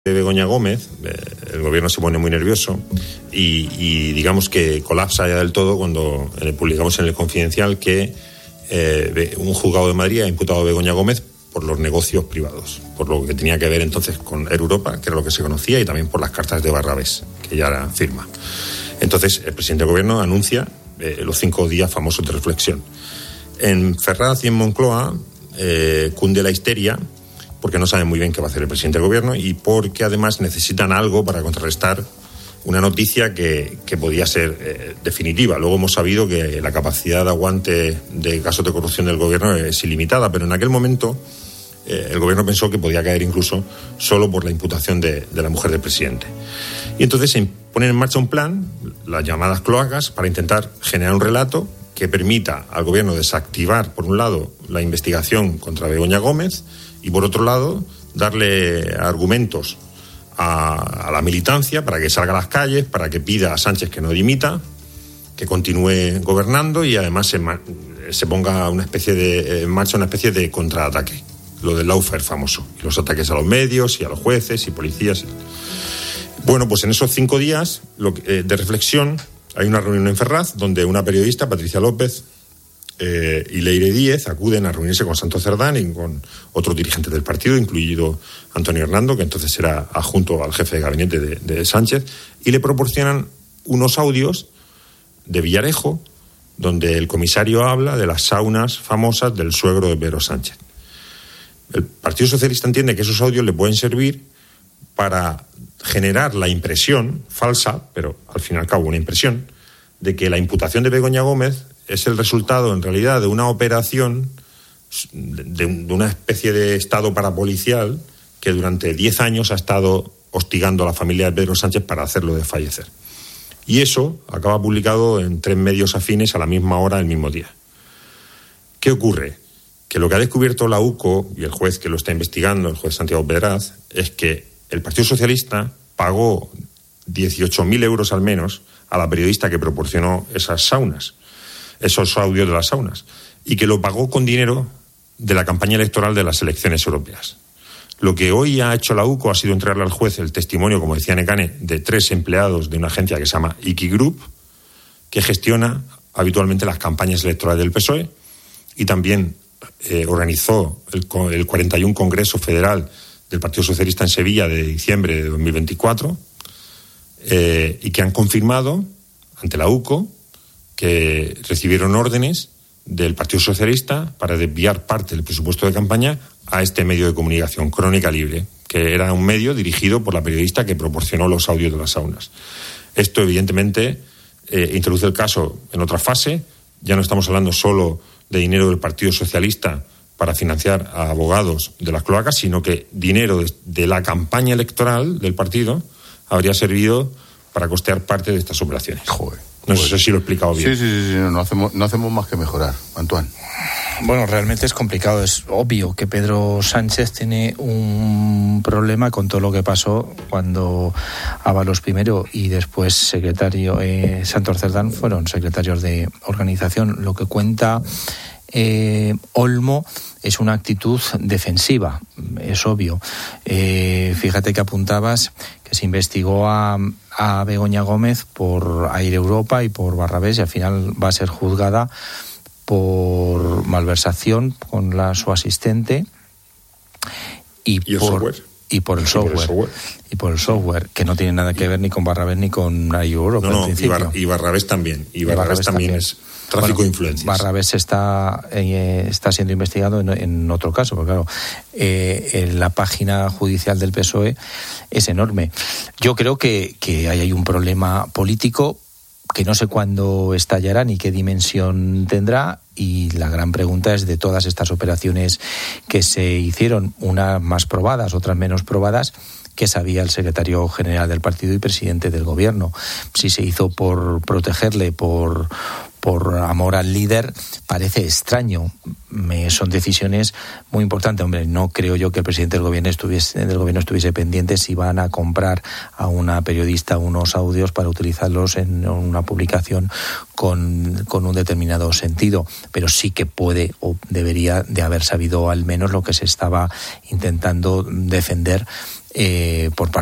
de Begoña Gómez, el gobierno se pone muy nervioso y digamos que colapsa ya del todo cuando publicamos en El Confidencial que un juzgado de Madrid ha imputado a Begoña Gómez por los negocios privados, por lo que tenía que ver entonces con Air Europa, que era lo que se conocía, y también por las cartas de Barrabés, que ya era firma. Entonces el presidente del gobierno anuncia los 5 días famosos de reflexión. En Ferraz y en Moncloa cunde la histeria, porque no saben muy bien qué va a hacer el presidente del gobierno y porque además necesitan algo para contrarrestar una noticia que podía ser definitiva. Luego hemos sabido que la capacidad de aguante de casos de corrupción del gobierno es ilimitada, pero en aquel momento el gobierno pensó que podía caer incluso solo por la imputación de la mujer del presidente. Y entonces se pone en marcha un plan, las llamadas cloacas, para intentar generar un relato que permita al gobierno desactivar, por un lado, la investigación contra Begoña Gómez y, por otro lado, darle argumentos a la militancia para que salga a las calles, para que pida a Sánchez que no dimita, que continúe gobernando y además se ponga en marcha una especie de contraataque, lo del lawfare famoso, y los ataques a los medios y a los jueces y policías. Bueno, pues en esos 5 días de reflexión hay una reunión en Ferraz donde una periodista, Patricia López, y Leire Díez acuden a reunirse con Santos Cerdán y con otros dirigentes del partido, incluido Antonio Hernando, que entonces era adjunto al jefe de gabinete de Sánchez, y le proporcionan unos audios de Villarejo, donde el comisario habla de las saunas famosas del suegro de Pedro Sánchez. El Partido Socialista entiende que esos audios le pueden servir para generar la impresión, falsa, pero al fin y al cabo una impresión, de que la imputación de Begoña Gómez es el resultado, en realidad, de una operación, de una especie de estado parapolicial que durante 10 años ha estado hostigando a la familia de Pedro Sánchez para hacerlo desfallecer. Y eso acaba publicado en 3 medios afines a la misma hora, el mismo día. ¿Qué ocurre? Que lo que ha descubierto la UCO y el juez que lo está investigando, el juez Santiago Pedraz, es que el Partido Socialista pagó 18.000 euros al menos a la periodista que proporcionó esas saunas, esos audios de las saunas, y que lo pagó con dinero de la campaña electoral de las elecciones europeas. Lo que hoy ha hecho la UCO ha sido entregarle al juez el testimonio, como decía Necane, de 3 empleados de una agencia que se llama Iki Group, que gestiona habitualmente las campañas electorales del PSOE y también organizó el 41 Congreso Federal del Partido Socialista en Sevilla de diciembre de 2024, y que han confirmado ante la UCO que recibieron órdenes del Partido Socialista para desviar parte del presupuesto de campaña a este medio de comunicación, Crónica Libre, que era un medio dirigido por la periodista que proporcionó los audios de las saunas. Esto, evidentemente, introduce el caso en otra fase. Ya no estamos hablando solo de dinero del Partido Socialista para financiar a abogados de las cloacas, sino que dinero de la campaña electoral del partido habría servido para costear parte de estas operaciones. Joder. No sé si lo he explicado bien. Sí, no hacemos más que mejorar. Antoine. Bueno, realmente es complicado. Es obvio que Pedro Sánchez tiene un problema con todo lo que pasó cuando Ábalos primero y después secretario Santos Cerdán fueron secretarios de organización. Lo que cuenta Olmo es una actitud defensiva, es obvio. Fíjate que apuntabas que se investigó a Begoña Gómez por Air Europa y por Barrabés y al final va a ser juzgada por malversación con su asistente y por el software, que no tiene nada que ver ni con Barrabés ni con Air Europa. No, y Barrabés también. Y Barrabés también es tráfico de influencias. Barrabés está siendo investigado en otro caso, porque claro, en la página judicial del PSOE es enorme. Yo creo que hay un problema político que no sé cuándo estallará ni qué dimensión tendrá, y la gran pregunta es, de todas estas operaciones que se hicieron, unas más probadas, otras menos probadas, ¿qué sabía el secretario general del partido y presidente del gobierno? Si se hizo por protegerle, por por amor al líder, parece extraño. Son decisiones muy importantes. Hombre, no creo yo que el presidente del gobierno estuviese pendiente si van a comprar a una periodista unos audios para utilizarlos en una publicación con un determinado sentido, pero sí que puede o debería de haber sabido al menos lo que se estaba intentando defender por parte